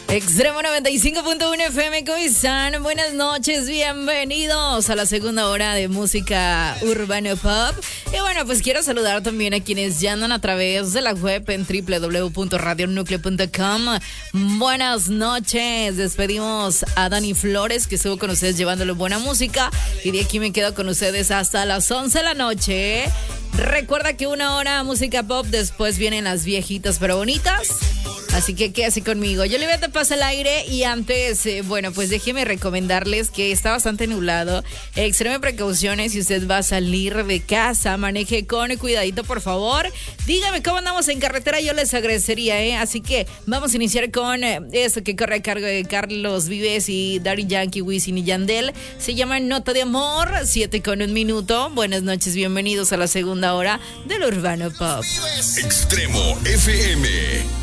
Extremo 95.1 FM Coizán, buenas noches, bienvenidos a la segunda hora de música urbano pop. Y bueno, pues quiero saludar también a quienes ya andan a través de la web en www.radionucleo.com. Buenas noches, despedimos a Dani Flores, que estuvo con ustedes llevándole buena música, y de aquí me quedo con ustedes hasta las 11 de la noche. Recuerda que una hora música pop, después vienen las viejitas pero bonitas. Así que quédese conmigo. Yo le voy a tapar el aire y antes, bueno, pues déjeme recomendarles que está bastante nublado. Extreme precauciones si usted va a salir de casa. Maneje con cuidadito, por favor. Dígame cómo andamos en carretera, yo les agradecería, ¿eh? Así que vamos a iniciar con esto que corre a cargo de Carlos Vives y Daddy Yankee, Wisin y Yandel. Se llama Nota de Amor, 7:01. Buenas noches, bienvenidos a la segunda hora del Urbano Pop. Extremo FM.